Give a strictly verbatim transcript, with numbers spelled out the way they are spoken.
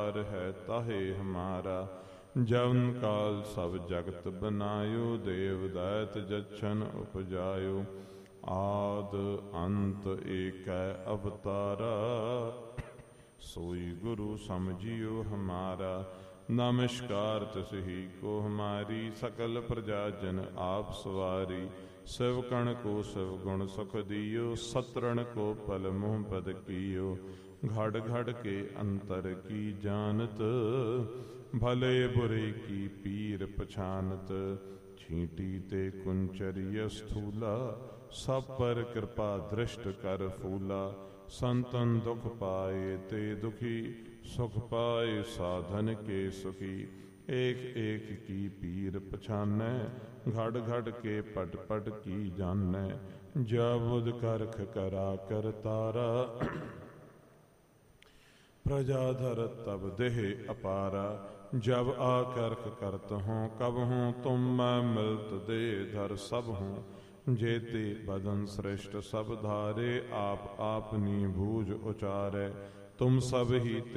अवतार है ताहे हमारा। जवन काल सब जगत बनायो, देव दैत जच्छन उपजायो। आद अंत एक अवतारा, सोई गुरु समझियो हमारा। नमस्कार तिसही को हमारी, सकल प्रजा जन आप सवारी। शिवकण को शिव गुण सुख दियो, सतरण को पल मुँह पद कियो। घड़ घड़ के अंतर की जानत, भले बुरे की पीर पछानत। छींटी ते कुंचरिय स्थूला, सब पर कृपा दृष्ट कर फूला। संतन दुख पाए ते दुखी, सुख पाए साधन के सुखी। एक एक की पीर पछानै, घड़ घड़ के पट पट की जानै। जबुद करख करा कर तारा, प्रजा धर तब देह अपारा। जब आकर्ख करत हों कब हों, तुम मैं मिलत दे धर सब हों। जेते बदन श्रेष्ठ सब धारे, आप आपनी भूज उचारे। तुम सब ही